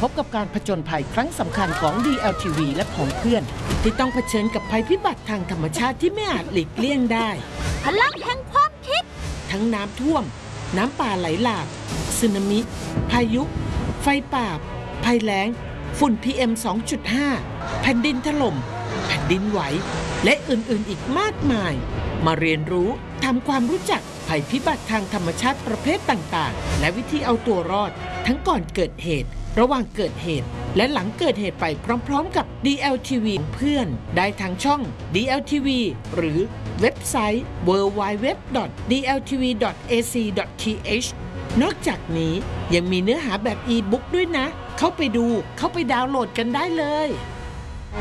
บกับการผจญภัยครั้งสำคัญของ DLTV และของเพื่อนที่ต้องเผชิญกับภัยพิบัติทางธรรมชาติที่ไม่อาจหลีกเลี่ยงได้พลังแห่งความคิดทั้งน้ำท่วมน้ำป่าไหลหลากสึนามิพายุไฟป่าภัยแล้งฝุ่น PM 2.5 แผ่นดินถล่มแผ่นดินไหวและอื่นๆอีกมากมายมาเรียนรู้ทำความรู้จักภัยพิบัติทางธรรมชาติประเภทต่างๆและวิธีเอาตัวรอดทั้งก่อนเกิดเหตุระหว่างเกิดเหตุและหลังเกิดเหตุไปพร้อมๆกับ DLTV เพื่อนได้ทางช่อง DLTV หรือเว็บไซต์ www.dltv.ac.th นอกจากนี้ยังมีเนื้อหาแบบอีบุ๊กด้วยนะเข้าไปดูเข้าไปดาวน์โหลดกันได้เลย